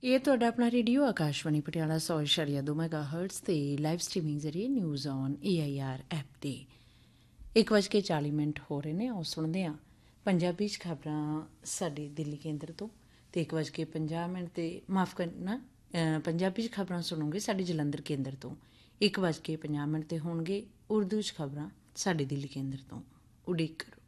ਇਹ ਤੁਹਾਡਾ ਆਪਣਾ ਰੇਡੀਓ ਆਕਾਸ਼ਵਾਣੀ ਪਟਿਆਲਾ 100.2 ਮੈਗਾਹਰਟਜ਼ ਤੇ ਲਾਈਵ ਸਟ੍ਰੀਮਿੰਗ ਜ਼ਰੀਏ ਨਿਊਜ਼ ਔਨ AIR ਐਪ ਤੇ 1:40 ਹੋ ਰਹੇ ਨੇ। ਆਓ ਸੁਣਦੇ ਹਾਂ ਪੰਜਾਬੀ 'ਚ ਖਬਰਾਂ ਸਾਡੇ ਦਿੱਲੀ ਕੇਂਦਰ ਤੋਂ। ਤੇ 1:50 ਤੇ ਮਾਫ ਕਰਨਾ, ਪੰਜਾਬੀ 'ਚ ਖਬਰਾਂ ਸੁਣੋਗੇ ਸਾਡੇ ਜਲੰਧਰ ਕੇਂਦਰ ਤੋਂ। 1:50 ਤੇ ਹੋਣਗੇ ਉਰਦੂ 'ਚ ਖਬਰਾਂ ਸਾਡੇ ਦਿੱਲੀ ਕੇਂਦਰ ਤੋਂ। ਉਡੀਕ ਕਰੋ।